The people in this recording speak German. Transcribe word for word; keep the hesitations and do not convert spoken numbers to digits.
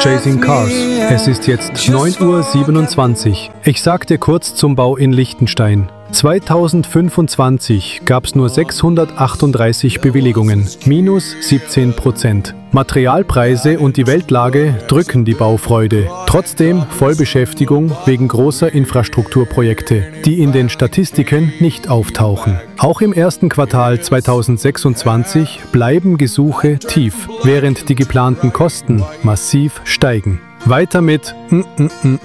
Chasing Cars. Es ist jetzt neun Uhr siebenundzwanzig. Ich sag dir kurz zum Bau in Liechtenstein. zweitausendfünfundzwanzig gab es nur sechshundertachtunddreißig Bewilligungen, minus siebzehn Prozent. Materialpreise und die Weltlage drücken die Baufreude. Trotzdem Vollbeschäftigung wegen großer Infrastrukturprojekte, die in den Statistiken nicht auftauchen. Auch im ersten Quartal zweitausendsechsundzwanzig bleiben Gesuche tief, während die geplanten Kosten massiv steigen. Weiter mit mm, mm, mm,